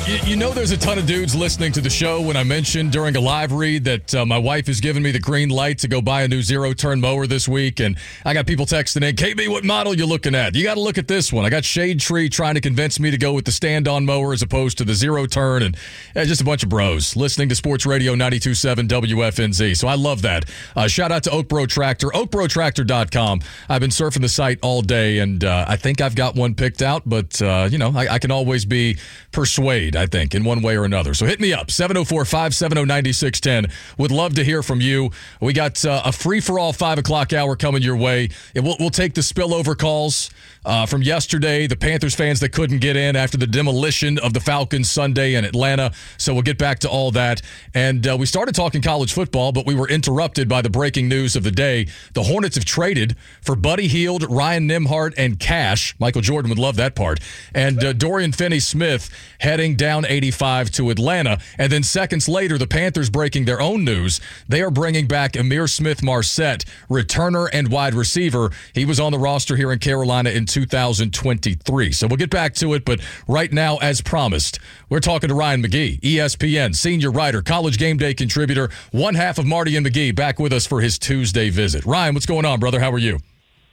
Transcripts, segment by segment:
You know there's a ton of dudes listening to the show when I mentioned during a live read that my wife has given me the green light to go buy a new zero-turn mower this week, and I got people texting in, KB, what model you looking at? You got to look at this one. I got Shade Tree trying to convince me to go with the stand-on mower as opposed to the zero-turn, and just a bunch of bros listening to Sports Radio 92.7 WFNZ, so I love that. Shout out to Oakbro Tractor, oakbrotractor.com. I've been surfing the site all day, and I think I've got one picked out, but, I can always be persuaded, I think, in one way or another. So hit me up, 704-570-9610. Would love to hear from you. We got a free-for-all 5 o'clock hour coming your way. We'll take the spillover calls from yesterday, the Panthers fans that couldn't get in after the demolition of the Falcons Sunday in Atlanta. So we'll get back to all that. And we started talking college football, but we were interrupted by the breaking news of the day. The Hornets have traded for Buddy Hield, Ryan Nembhard, and Cash. Michael Jordan would love that part. And Dorian Finney-Smith heading down 85 to Atlanta. And then seconds later, the Panthers breaking their own news. They are bringing back Amir Smith-Marset, returner and wide receiver. He was on the roster here in Carolina in 2023. So we'll get back to it, but right now, as promised, we're talking to Ryan McGee, ESPN, senior writer, College Game Day contributor, one half of Marty and McGee, back with us for his Tuesday visit. Ryan, what's going on, brother? How are you?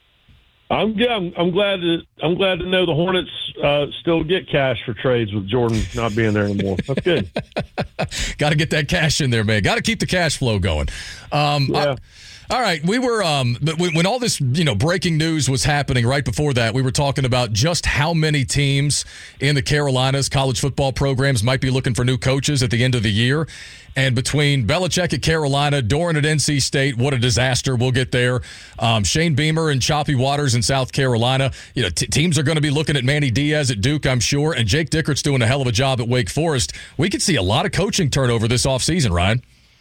I'm good. I'm glad to know the Hornets still get cash for trades with Jordan not being there anymore. That's good. Got to get that cash in there, man. Got to keep the cash flow going. Yeah. All right, we were but when all this breaking news was happening right before that, we were talking about just how many teams in the Carolinas college football programs might be looking for new coaches at the end of the year. And between Belichick at Carolina, Doran at NC State, what a disaster. We'll get there. Shane Beamer and Choppy Waters in South Carolina. Teams are going to be looking at Manny Diaz at Duke, I'm sure, and Jake Dickert's doing a hell of a job at Wake Forest. We could see a lot of coaching turnover this offseason, Ryan.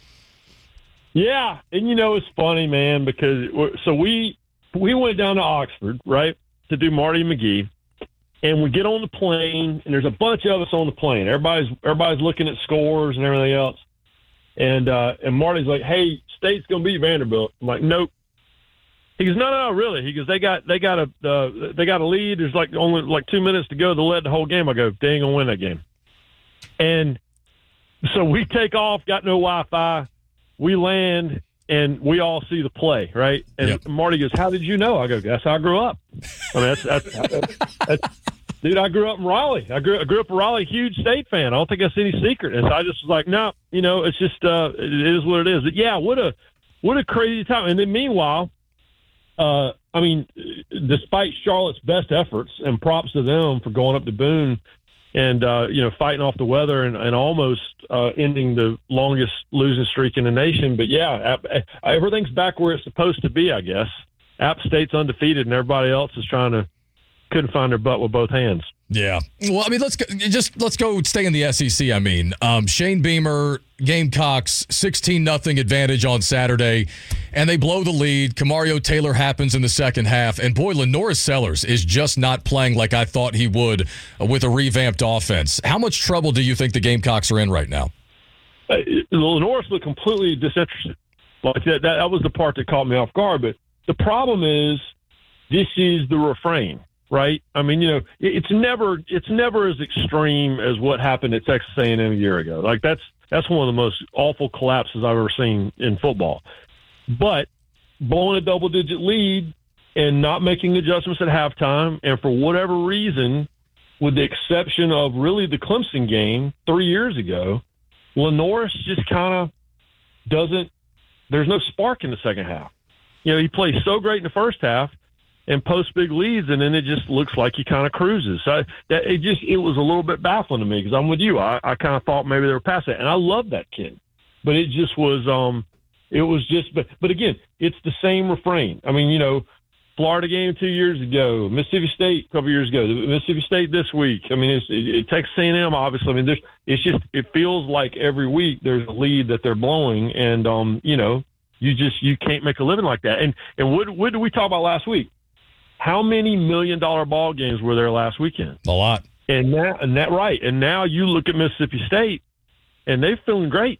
Yeah, and it's funny, man, because we went down to Oxford, right, to do Marty and McGee, and we get on the plane, and there's a bunch of us on the plane. Everybody's looking at scores and everything else, and Marty's like, "Hey, State's gonna beat Vanderbilt." I'm like, "Nope." He goes, "No, really." He goes, "They got a lead. There's only 2 minutes to go. They led the whole game." I go, "They ain't gonna win that game." And so we take off, got no Wi-Fi. We land, and we all see the play, right? And yep. Marty goes, "How did you know?" I go, "That's how I grew up." I mean, that's dude, I grew up in Raleigh. I grew up in Raleigh, huge State fan. I don't think that's any secret. And so I just was like, no, it's just it is what it is. But yeah, what a crazy time. And then meanwhile, despite Charlotte's best efforts, and props to them for going up to Boone and fighting off the weather and almost ending the longest losing streak in the nation. But yeah, everything's back where it's supposed to be, I guess. App State's undefeated, and everybody else is couldn't find their butt with both hands. Yeah. Well, let's go stay in the SEC. Shane Beamer, Gamecocks, 16-0 advantage on Saturday, and they blow the lead. Kamario Taylor happens in the second half, and boy, Lenoris Sellers is just not playing like I thought he would with a revamped offense. How much trouble do you think the Gamecocks are in right now? Lenoris looked completely disinterested. Like that was the part that caught me off guard. But the problem is, this is the refrain. Right? It's never as extreme as what happened at Texas A&M a year ago. Like that's one of the most awful collapses I've ever seen in football. But blowing a double-digit lead and not making adjustments at halftime, and for whatever reason, with the exception of really the Clemson game 3 years ago, Lenoris just kind of doesn't. There's no spark in the second half. He plays so great in the first half and post big leads, and then it just looks like he kind of cruises. So it was a little bit baffling to me, because I'm with you. I kind of thought maybe they were past that, and I love that kid, but it just was. But again, it's the same refrain. Florida game 2 years ago, Mississippi State a couple years ago, Mississippi State this week. It Texas A&M obviously. It feels like every week there's a lead that they're blowing, and you can't make a living like that. And what did we talk about last week? How many $1 million ball games were there last weekend? A lot. And now you look at Mississippi State, and they're feeling great.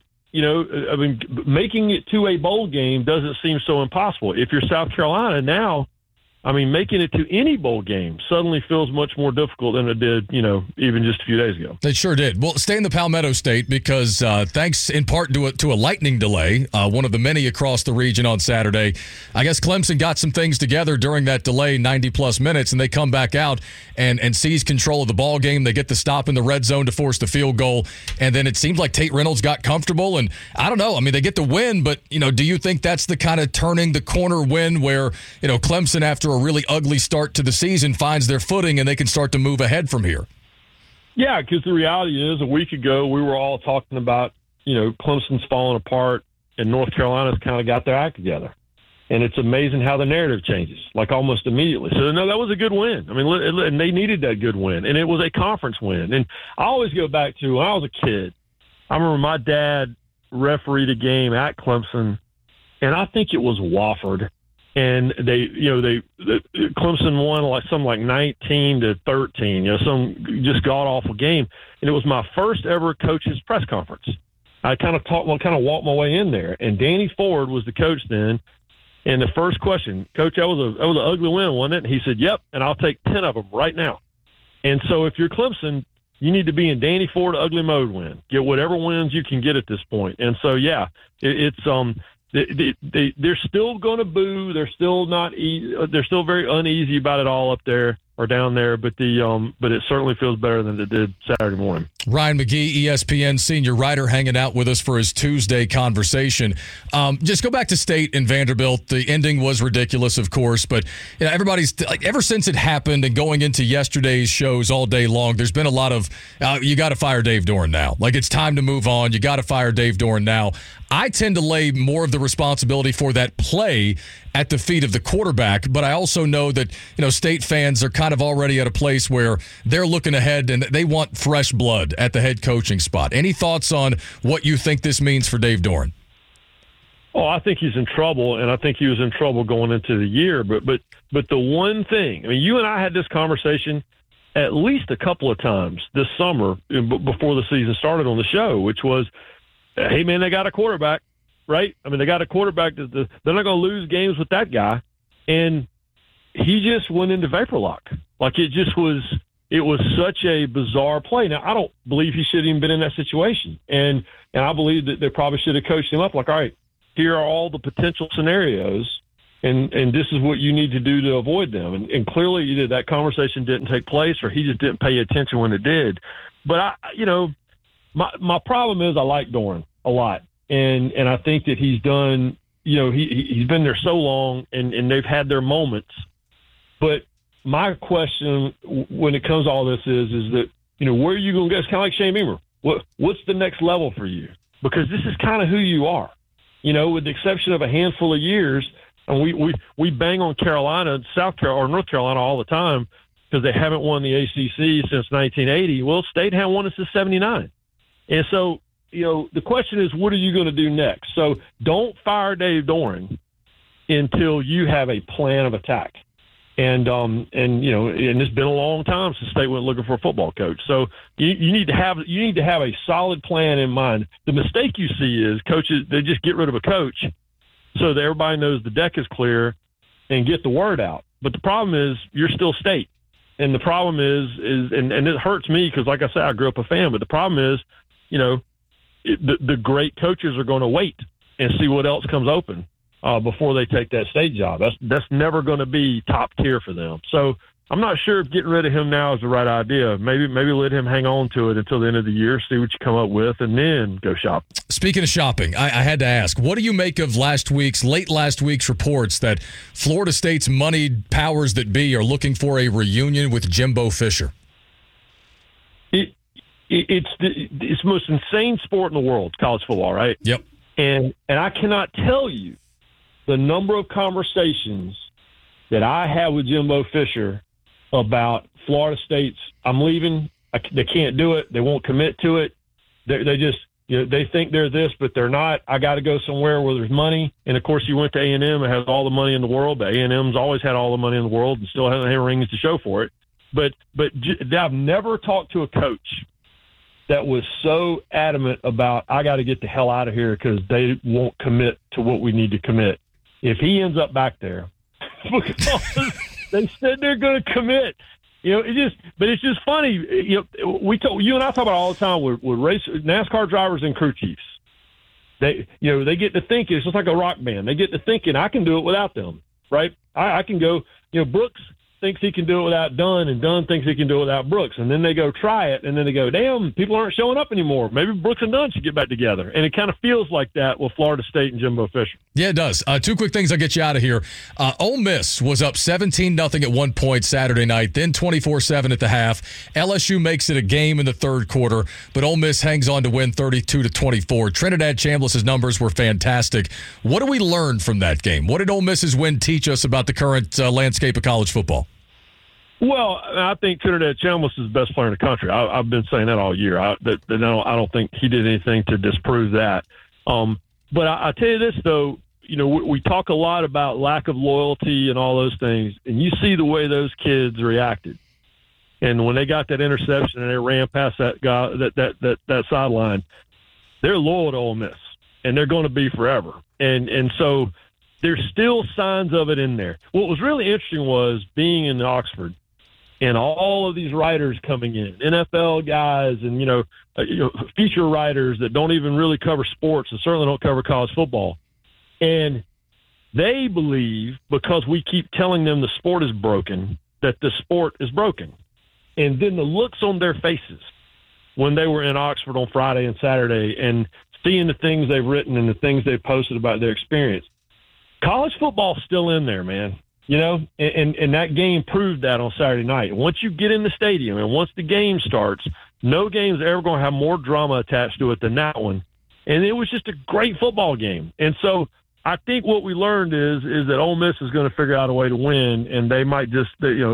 Making it to a bowl game doesn't seem so impossible. If you're South Carolina now, I mean, making it to any bowl game suddenly feels much more difficult than it did, even just a few days ago. It sure did. Well, stay in the Palmetto State because thanks in part to a lightning delay, one of the many across the region on Saturday, I guess Clemson got some things together during that delay, 90-plus minutes, and they come back out and seize control of the ball game. They get the stop in the red zone to force the field goal, and then it seems like Tate Reynolds got comfortable, and I don't know. I mean, they get the win, but, do you think that's the kind of turning the corner win where, Clemson, after a really ugly start to the season, finds their footing and they can start to move ahead from here? Yeah, because the reality is a week ago we were all talking about, Clemson's falling apart and North Carolina's kind of got their act together. And it's amazing how the narrative changes, like almost immediately. So, no, that was a good win. I mean, and they needed that good win. And it was a conference win. And I always go back to when I was a kid, I remember my dad refereed a game at Clemson, and I think it was Wofford. And Clemson won like 19-13, some just god awful game. And it was my first ever coach's press conference. I kind of walked my way in there, and Danny Ford was the coach then. And the first question, Coach, that was an ugly win, wasn't it? And he said, "Yep, and I'll take 10 of them right now." And so if you're Clemson, you need to be in Danny Ford ugly mode win. Get whatever wins you can get at this point. And so, yeah, they're still going to boo. They're still not. They're still very uneasy about it all up there or down there. But it certainly feels better than it did Saturday morning. Ryan McGee, ESPN senior writer, hanging out with us for his Tuesday conversation. Just go back to State and Vanderbilt. The ending was ridiculous, of course, but everybody's like, ever since it happened and going into yesterday's shows all day long, there's been a lot of you got to fire Dave Doeren now. Like, it's time to move on. You got to fire Dave Doeren now. I tend to lay more of the responsibility for that play at the feet of the quarterback, but I also know that State fans are kind of already at a place where they're looking ahead and they want fresh blood at the head coaching spot. Any thoughts on what you think this means for Dave Doeren? Oh, I think he's in trouble, and I think he was in trouble going into the year. But the one thing, I mean, you and I had this conversation at least a couple of times this summer before the season started on the show, which was, hey, man, they got a quarterback, right? I mean, they got a quarterback. They're not going to lose games with that guy. And he just went into vapor lock. Like, it was such a bizarre play. Now, I don't believe he should have even been in that situation. And I believe that they probably should have coached him up like, all right, here are all the potential scenarios, and this is what you need to do to avoid them. And clearly either that conversation didn't take place or he just didn't pay attention when it did. But, my problem is I like Doeren a lot. And I think that he's done, he's been there so long and they've had their moments. But my question when it comes to all this is that, where are you going to go? It's kind of like Shane Beamer. What's the next level for you? Because this is kind of who you are, with the exception of a handful of years. And we bang on Carolina, South Carolina, or North Carolina all the time because they haven't won the ACC since 1980. Well, State hadn't won it since 79. And so, the question is, what are you going to do next? So don't fire Dave Doeren until you have a plan of attack. And it's been a long time since State went looking for a football coach. So you need to have a solid plan in mind. The mistake you see is coaches, they just get rid of a coach so that everybody knows the deck is clear and get the word out. But the problem is you're still State. And the problem is and it hurts me because, like I said, I grew up a fan, but the problem is, the great coaches are going to wait and see what else comes open before they take that State job. That's never going to be top tier for them. So I'm not sure if getting rid of him now is the right idea. Maybe let him hang on to it until the end of the year, see what you come up with, and then go shop. Speaking of shopping, I had to ask, what do you make of late last week's reports that Florida State's moneyed powers that be are looking for a reunion with Jimbo Fisher? It's the most insane sport in the world, college football, right? Yep. And I cannot tell you the number of conversations that I have with Jimbo Fisher about Florida State's, I'm leaving, they can't do it, they won't commit to it, they just, they think they're this, but they're not, I got to go somewhere where there's money. And, of course, you went to A&M, it has all the money in the world, but A&M's always had all the money in the world and still hasn't had rings to show for it. But I've never talked to a coach that was so adamant about, I got to get the hell out of here because they won't commit to what we need to commit. If he ends up back there, They said they're going to commit. But it's just funny. You and I talk about it all the time with NASCAR drivers and crew chiefs. They get to thinking. It's just like a rock band. They get to thinking, I can do it without them, right? I can go. Brooks thinks he can do it without Dunn, and Dunn thinks he can do it without Brooks. And then they go try it, and then they go, damn, people aren't showing up anymore. Maybe Brooks and Dunn should get back together. And it kind of feels like that with Florida State and Jimbo Fisher. Yeah, it does. Two quick things I'll get you out of here. Ole Miss was up 17-0 at one point Saturday night, then 24-7 at the half. LSU makes it a game in the third quarter, but Ole Miss hangs on to win 32-24. Trinidad Chambliss' numbers were fantastic. What do we learn from that game? What did Ole Miss's win teach us about the current landscape of college football? Well, I think Trinidad Chambliss is the best player in the country. I've been saying that all year. I don't think he did anything to disprove that. But I tell you this, though, we talk a lot about lack of loyalty and all those things, and you see the way those kids reacted. And when they got that interception and they ran past that guy, that sideline, they're loyal to Ole Miss, and they're going to be forever. And so there's still signs of it in there. What was really interesting was being in Oxford and all of these writers coming in, NFL guys and, feature writers that don't even really cover sports and certainly don't cover college football. And they believe, because we keep telling them the sport is broken, that the sport is broken. And then the looks on their faces when they were in Oxford on Friday and Saturday and seeing the things they've written and the things they've posted about their experience. College football's still in there, man. And that game proved that on Saturday night. Once you get in the stadium and once the game starts, no game's ever going to have more drama attached to it than that one. And it was just a great football game. And so I think what we learned is that Ole Miss is going to figure out a way to win, and they might just,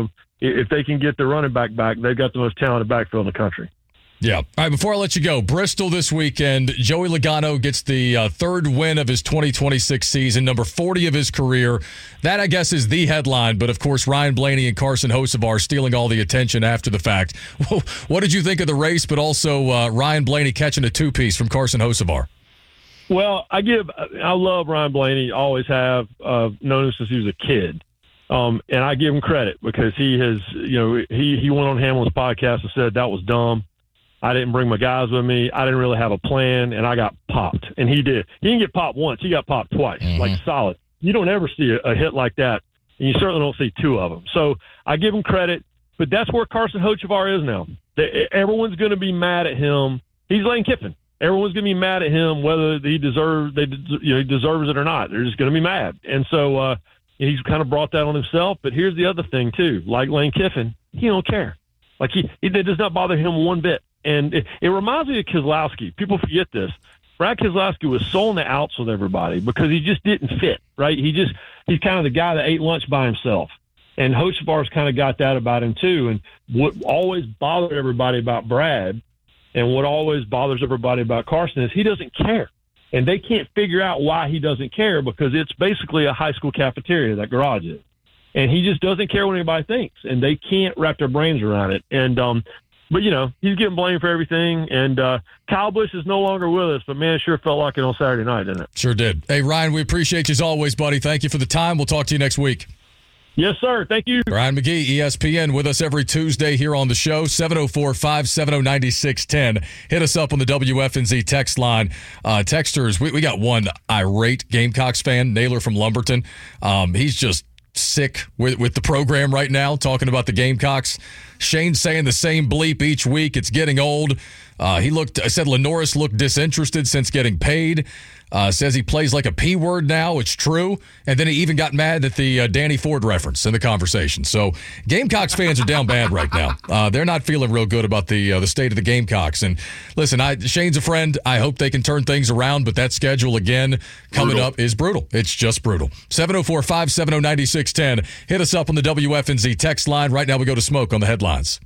if they can get their running back, they've got the most talented backfield in the country. Yeah. All right, before I let you go, Bristol this weekend, Joey Logano gets the third win of his 2026 season, number 40 of his career. That, I guess, is the headline, but, of course, Ryan Blaney and Carson Hocevar stealing all the attention after the fact. What did you think of the race, but also Ryan Blaney catching a two-piece from Carson Hocevar? Well, I love Ryan Blaney, always have, known him since he was a kid. And I give him credit because he has, he went on Hamlin's podcast and said that was dumb. I didn't bring my guys with me. I didn't really have a plan, and I got popped. And he did. He didn't get popped once. He got popped twice, like solid. You don't ever see a hit like that, and you certainly don't see two of them. So I give him credit, but that's where Carson Hocevar is now. Everyone's going to be mad at him. He's Lane Kiffin. Everyone's going to be mad at him whether he deserves it or not. They're just going to be mad. And so he's kind of brought that on himself. But here's the other thing, too. Like Lane Kiffin, he don't care. Like it does not bother him one bit. And it reminds me of Keselowski. People forget this. Brad Keselowski was so on the outs with everybody because he just didn't fit, right? He's kind of the guy that ate lunch by himself. And Hocevar's kind of got that about him, too. And what always bothered everybody about Brad and what always bothers everybody about Carson is he doesn't care. And they can't figure out why he doesn't care because it's basically a high school cafeteria, that garage is. And he just doesn't care what anybody thinks. And they can't wrap their brains around it. And, but, he's getting blamed for everything. And Kyle Busch is no longer with us. But, man, it sure felt like it on Saturday night, didn't it? Sure did. Hey, Ryan, we appreciate you as always, buddy. Thank you for the time. We'll talk to you next week. Yes, sir. Thank you. Ryan McGee, ESPN, with us every Tuesday here on the show, 704-570-9610. Hit us up on the WFNZ text line. Texters, we got one irate Gamecocks fan, Naylor from Lumberton. He's just sick with the program right now, talking about the Gamecocks. Shane's saying the same bleep each week. It's getting old. I said Lenoris looked disinterested since getting paid. Says he plays like a P word now. It's true. And then he even got mad at the Danny Ford reference in the conversation. So Gamecocks fans are down bad right now. They're not feeling real good about the state of the Gamecocks. And listen, Shane's a friend. I hope they can turn things around, but that schedule again coming up is brutal. It's just brutal. 704-570-9610. Hit us up on the WFNZ text line. Right now we go to Smoke on the headlines.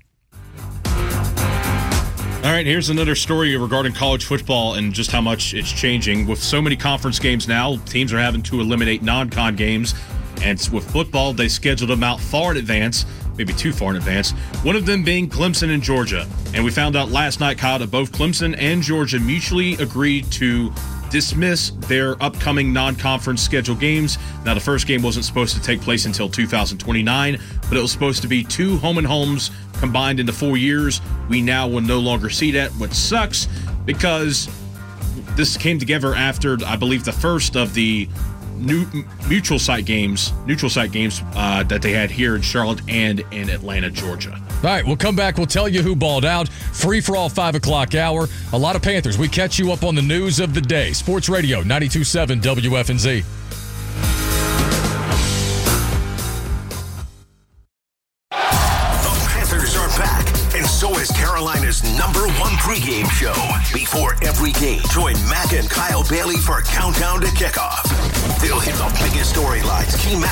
All right, here's another story regarding college football and just how much it's changing. With so many conference games now, teams are having to eliminate non-con games. And with football, they scheduled them out far in advance, maybe too far in advance, one of them being Clemson and Georgia. And we found out last night, Kyle, that both Clemson and Georgia mutually agreed to dismiss their upcoming non-conference scheduled games. Now, the first game wasn't supposed to take place until 2029, but it was supposed to be 2 home and homes combined into 4 years. We now will no longer see that, which sucks because this came together after, I believe, the first of the new neutral site games that they had here in Charlotte and in Atlanta, Georgia. All right, we'll come back. We'll tell you who balled out. Free for all 5 o'clock hour. A lot of Panthers. We catch you up on the news of the day. Sports Radio 92.7 WFNZ. The Panthers are back, and so is Carolina's #1 pregame show. Before every game, join Mac and Kyle Bailey for Countdown to Kickoff. They'll hit the biggest storylines, key matchups,